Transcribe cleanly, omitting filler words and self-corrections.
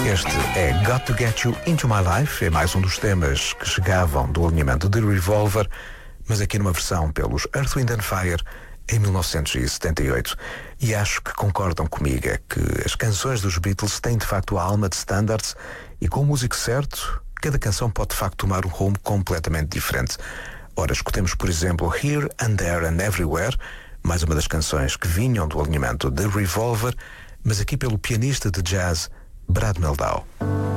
Este é Got to Get You Into My Life, é mais um dos temas que chegavam do alinhamento de Revolver, mas aqui numa versão pelos Earth, Wind and Fire em 1978. E acho que concordam comigo, é que as canções dos Beatles têm de facto a alma de standards e com o músico certo, cada canção pode de facto tomar um rumo completamente diferente. Ora, escutemos por exemplo Here and There and Everywhere, mais uma das canções que vinham do alinhamento de Revolver, mas aqui pelo pianista de jazz Brad Mehldau.